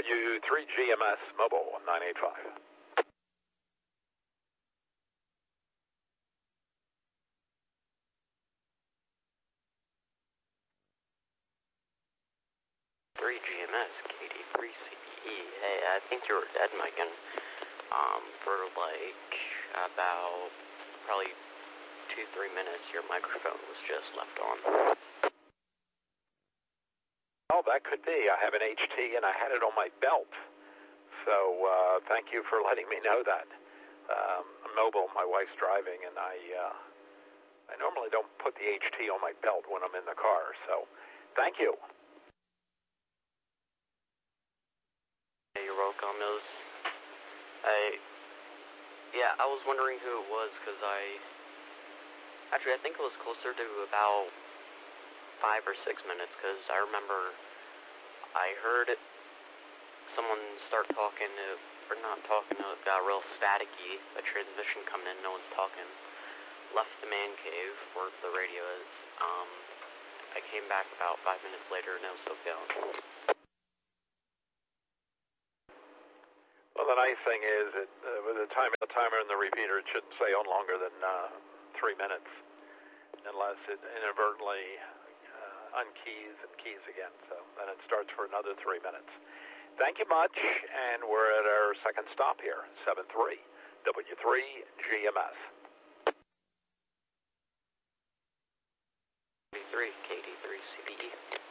W3GMS Mobile 985. GMS, KD3CBE. Hey, I think you were dead, Megan. For like about probably 2-3 minutes, your microphone was just left on. Oh, that could be. I have an HT and I had it on my belt. So thank you for letting me know that. I'm mobile. My wife's driving, and I normally don't put the HT on my belt when I'm in the car. So thank you. You're welcome. I was wondering who it was, because I think it was closer to about 5 or 6 minutes, because I remember I heard someone start talking, or not talking, it got real staticky, a transmission coming in, no one's talking, left the man cave where the radio is. I came back about 5 minutes later and it was still going. Well, the nice thing is that with the timer and the repeater, it shouldn't stay on longer than 3 minutes, unless it inadvertently unkeys and keys again. So then it starts for another 3 minutes. Thank you much, and we're at our second stop here, 73 W3GMS. KD3CBE.